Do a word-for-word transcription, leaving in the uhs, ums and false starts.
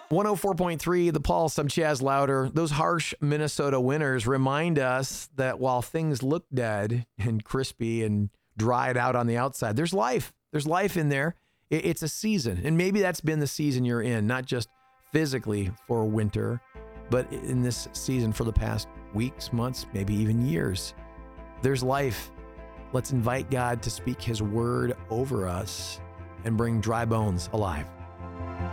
one oh four point three, The Pulse. I'm Chaz Louder. Those harsh Minnesota winters remind us that while things look dead and crispy and dried out on the outside, there's life. There's life in there. It's a season. And maybe that's been the season you're in, not just physically for winter, but in this season for the past weeks, months, maybe even years. There's life. Let's invite God to speak his word over us and bring dry bones alive.